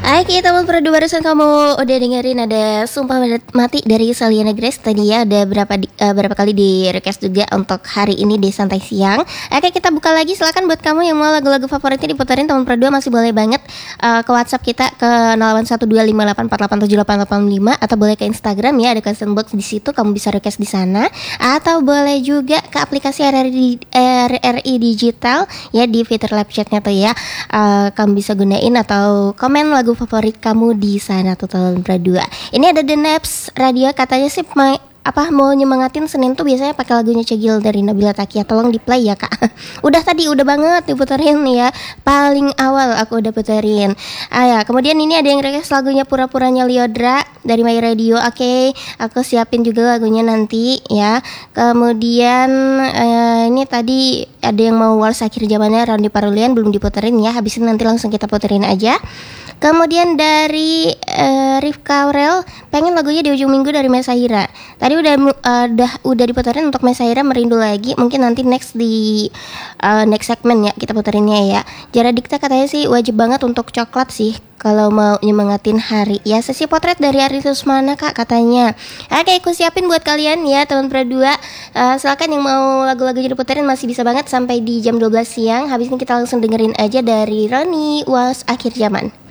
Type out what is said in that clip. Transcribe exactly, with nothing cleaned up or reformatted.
Oke teman Perdu, barusan kamu udah dengerin ada Sumpah Mati dari Saliana Grace. Tadi ya ada berapa di, uh, berapa kali di request juga untuk hari ini di Santai Siang. Oke, kita buka lagi, silakan buat kamu yang mau lagu-lagu favoritnya diputerin teman Perdu, masih boleh banget uh, ke WhatsApp kita ke nol delapan satu dua lima delapan empat delapan tujuh delapan delapan lima, atau boleh ke Instagram ya, ada question box di situ, kamu bisa request di sana, atau boleh juga ke aplikasi R R I, R R I Digital ya, di fitur live chatnya tuh ya. Uh, kamu bisa gunain atau komen lagu favorit kamu di sana tuh teman Perdu. Ini ada The Naps Radio, katanya sih ma- apa mau nyemangatin Senin tuh biasanya pakai lagunya Cegil dari Nabila Takia. Tolong di play ya kak. Udah tadi udah banget diputerin ya, paling awal aku udah puterin. Ah ya, kemudian ini ada yang request lagunya Pura-puranya Liodra dari My Radio. Oke, okay, aku siapin juga lagunya nanti ya. Kemudian eh, ini tadi ada yang mau Wals Akhir Zamannya Randy Parulian, belum diputerin ya. Habis ini nanti langsung kita puterin aja. Kemudian dari uh, Rifka Aurel, pengen lagunya Di Ujung Minggu dari Mesaira. Tadi udah uh, udah udah diputerin untuk Mesaira, Merindu Lagi. Mungkin nanti next di uh, next segmen ya kita puterinnya ya. Jara Dikta katanya sih wajib banget untuk coklat sih kalau mau nyemangatin hari ya. Sesi potret dari Ari Susmana kak katanya. Oke, aku siapin buat kalian ya teman berdua. Uh, silakan yang mau lagu-lagunya diputerin masih bisa banget sampai di jam dua belas siang. Habis ini kita langsung dengerin aja dari Roni Wals Akhir Zaman.